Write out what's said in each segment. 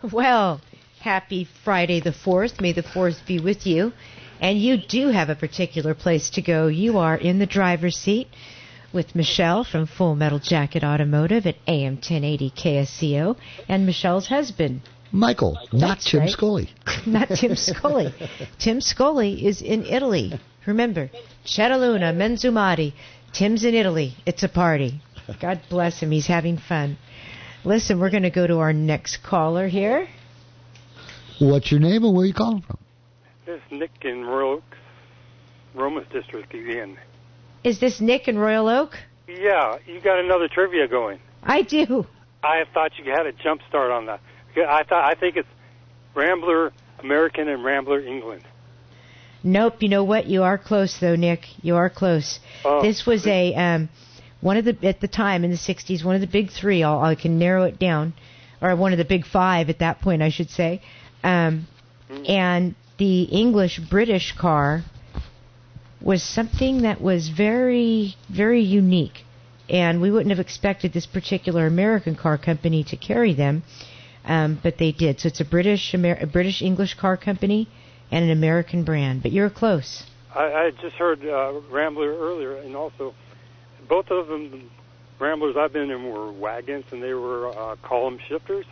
Well, happy Friday the 4th. May the 4th be with you. And you do have a particular place to go. You are in the driver's seat with Michelle from Full Metal Jacket Automotive at AM 1080 KSCO and Michelle's husband. Michael, not That's Tim right. Scully. Not Tim Scully. Tim Scully is in Italy. Remember, Cetaluna, Menzumati. Tim's in Italy. It's a party. God bless him. He's having fun. Listen, we're going to go to our next caller here. What's your name and where are you calling from? This is Nick in Royal Oak, Romas District again. Is this Nick in Royal Oak? Yeah, you got another trivia going. I do. I thought you had a jump start on that. I think it's Rambler American and Rambler England. Nope. You know what? You are close, though, Nick. You are close. This was one of the, at the time in the 60s, one of the big three. I can narrow it down, or one of the big five at that point, I should say. And the English-British car was something that was very, very unique. And we wouldn't have expected this particular American car company to carry them, but they did. So it's a British-English car company and an American brand. But you're close. I just heard Rambler earlier, and also both of them, Ramblers I've been in were wagons, and they were column shifters.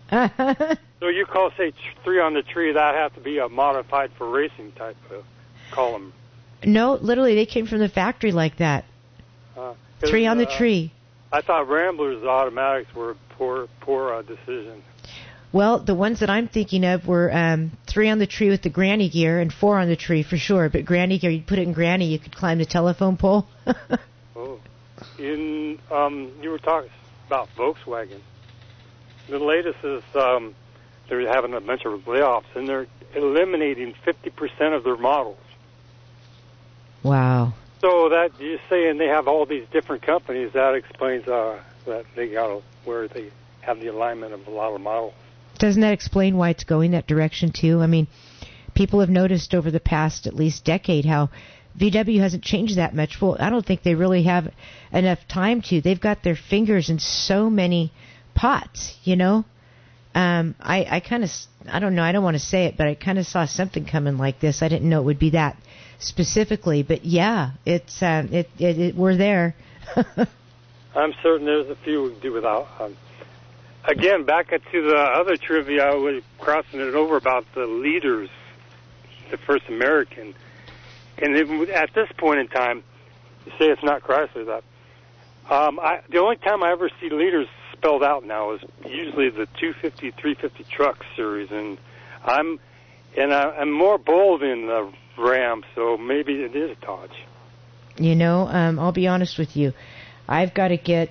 So you call, say, three on the tree, that have to be a modified for racing type of column. No, literally, they came from the factory like that. Three on the tree. I thought Ramblers automatics were a poor decision. Well, the ones that I'm thinking of were three on the tree with the granny gear and four on the tree for sure. But granny gear, you'd put it in granny, you could climb the telephone pole. Oh. You were talking about Volkswagen. The latest is they're having a bunch of layoffs, and they're eliminating 50% of their models. Wow. So that you're saying they have all these different companies, that explains that they got where they have the alignment of a lot of models. Doesn't that explain why it's going that direction, too? I mean, people have noticed over the past at least decade how VW hasn't changed that much. Well, I don't think they really have enough time to. They've got their fingers in so many pots, you know? I kind of, I don't know, I don't want to say it, but I kind of saw something coming like this. I didn't know it would be that specifically, but yeah, it's we're there. I'm certain there's a few we can do without. Again, back to the other trivia, I was crossing it over about the leaders, the first American. And at this point in time, you say it's not Chrysler. The only time I ever see leaders spelled out now is usually the 250, 350 truck series, and I'm more bold in the Ram, so maybe it is Dodge. You know, I'll be honest with you. I've got to get.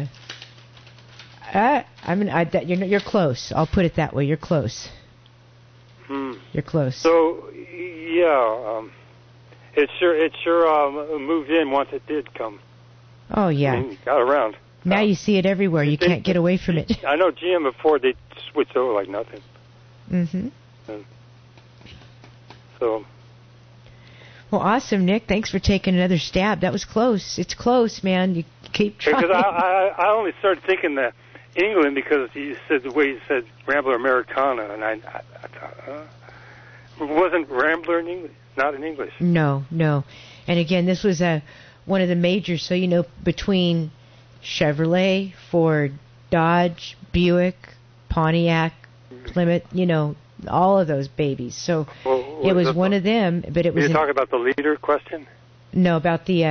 You're close. I'll put it that way. You're close. You're close. So, yeah, it sure moved in once it did come. Oh yeah. I mean, it got around. Now you see it everywhere. You can't get away from it. I know GM before they switched over like nothing. Mm-hmm. And so. Well, awesome, Nick. Thanks for taking another stab. That was close. It's close, man. You keep trying. Because I only started thinking that England because you said the way you said Rambler Americana, and I thought, wasn't Rambler in English? Not in English. No. And again, this was one of the majors. So, you know, between Chevrolet, Ford, Dodge, Buick, Pontiac, Plymouth, you know, all of those babies. So it was one of them, but it was. You're talking about the leader question? No, about the.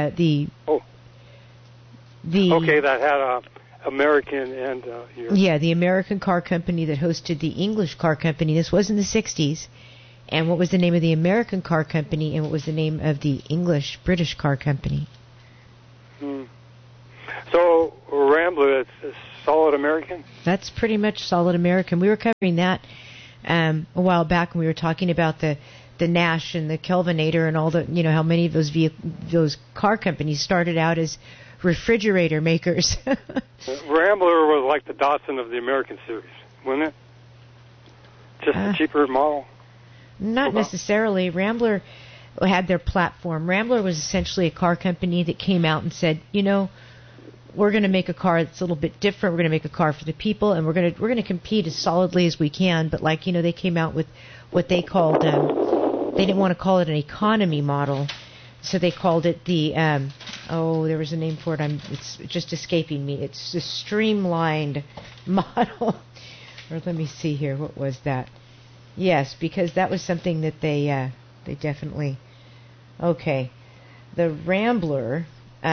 Okay, that had American and. Yeah, the American car company that hosted the English car company. This was in the 60s. And what was the name of the American car company, and what was the name of the English-British car company? So Rambler, it's solid American? That's pretty much solid American. We were covering that a while back when we were talking about the Nash and the Kelvinator and all the, you know, how many of those car companies started out as refrigerator makers. Rambler was like the Datsun of the American series, wasn't it? Just a cheaper model? Not necessarily. Rambler had their platform. Rambler was essentially a car company that came out and said, you know, we're going to make a car that's a little bit different. We're going to make a car for the people, and we're going to compete as solidly as we can. But like, they came out with what they called, they didn't want to call it an economy model, so they called it the, there was a name for it. It's just escaping me. It's a streamlined model. Or let me see here. What was that? Yes, because that was something that they definitely. Okay, the Rambler.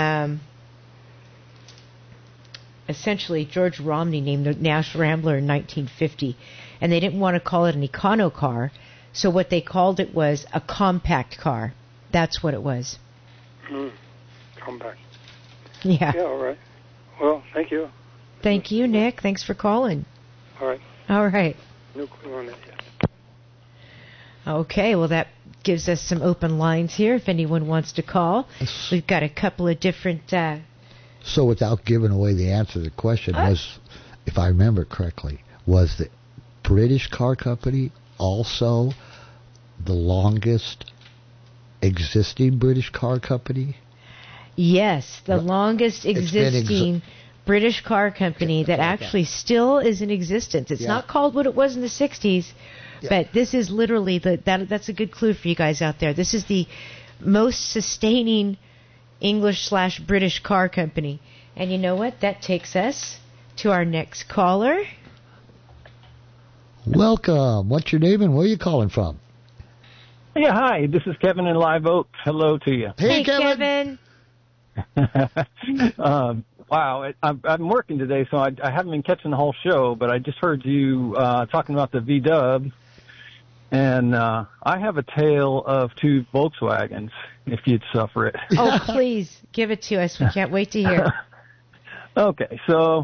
Essentially, George Romney named the Nash Rambler in 1950, and they didn't want to call it an econo car, so what they called it was a compact car. That's what it was. Compact. Yeah. Yeah, all right. Well, thank you. Thank you, Nick. Thanks for calling. All right. All right. No clue on that yet. Okay, well, that gives us some open lines here if anyone wants to call. We've got a couple of different... So without giving away the answer to the question, was, if I remember correctly, was the British car company also the longest existing British car company? Yes, the longest existing British car company that actually still is in existence. It's not called what it was in the 60s, but this is literally, that's a good clue for you guys out there. This is the most sustaining English/British car company. And you know what? That takes us to our next caller. Welcome. What's your name and where are you calling from? Yeah, hi. This is Kevin in Live Oak. Hello to you. Hey Kevin. Wow. I'm working today, so I haven't been catching the whole show, but I just heard you talking about the V-Dub. And I have a tale of two Volkswagens, if you'd suffer it. Oh, please, give it to us. We can't wait to hear. Okay, so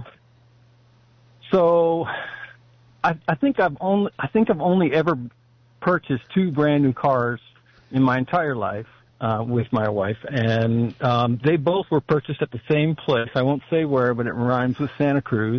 I think I've only ever purchased two brand new cars in my entire life with my wife, and they both were purchased at the same place. I won't say where, but it rhymes with Santa Cruz.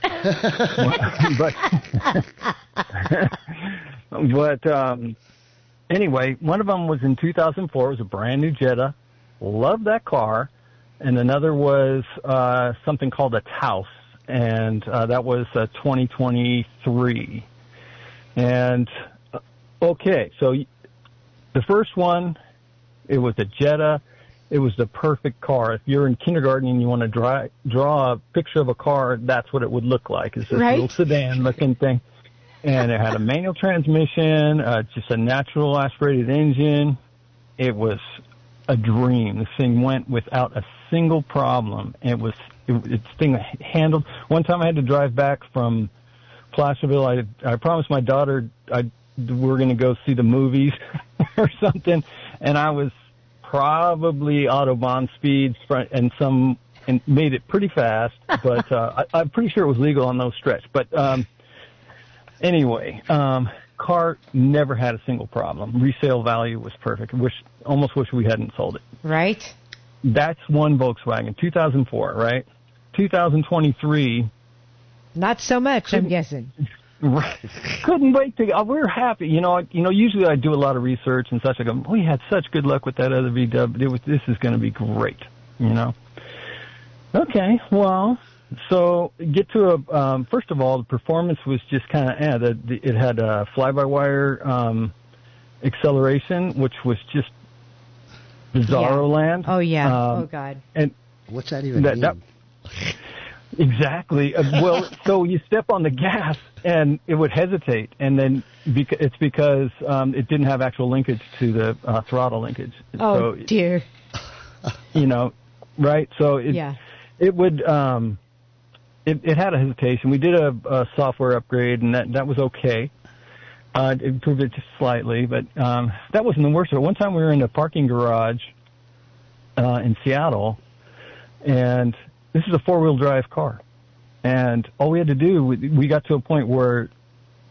But anyway, one of them was in 2004. It was a brand new Jetta. Loved that car. And another was something called a Taos, and that was 2023. And okay, so the first one, it was a Jetta. It was the perfect car. If you're in kindergarten and you want to draw a picture of a car, that's what it would look like. It's this little sedan-looking thing. And it had a manual transmission, just a natural aspirated engine. It was a dream. This thing went without a single problem. It's thing handled. One time I had to drive back from Placerville. I promised my daughter we were going to go see the movies or something, and I was probably Autobahn speeds and made it pretty fast, but I'm pretty sure it was legal on those stretch. But anyway, car never had a single problem. Resale value was perfect. Almost wish we hadn't sold it. Right. That's one Volkswagen, 2004, right? 2023. Not so much, I'm guessing. Right. Couldn't wait to. We're happy. Usually I do a lot of research and such. I go, we had such good luck with that other VW. This is going to be great. Okay. Well, so get to first of all, the performance was just kind of. It had a fly-by-wire acceleration, which was just bizarro land. Oh yeah. Oh God. And what's that even mean? Exactly. Well, so you step on the gas and it would hesitate, and then it's because it didn't have actual linkage to the throttle linkage. Oh, so, dear. Right? So it would it had a hesitation. We did a software upgrade, and that was okay. It improved it just slightly, but that wasn't the worst of it. One time we were in a parking garage in Seattle, and this is a four-wheel drive car. And all we had to do, we got to a point where